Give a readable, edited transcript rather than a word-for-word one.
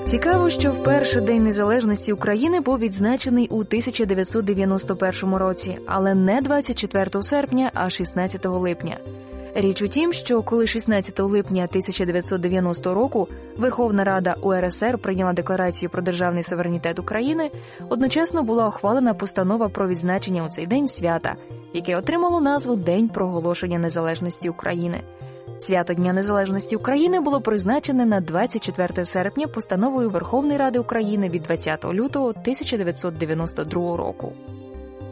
Цікаво, що вперше День Незалежності України був відзначений у 1991 році, але не 24 серпня, а 16 липня. Річ у тім, що коли 16 липня 1990 року Верховна Рада УРСР прийняла Декларацію про державний суверенітет України, одночасно була ухвалена постанова про відзначення у цей день свята, яке отримало назву День проголошення незалежності України. Свято Дня Незалежності України було призначене на 24 серпня постановою Верховної Ради України від 20 лютого 1992 року.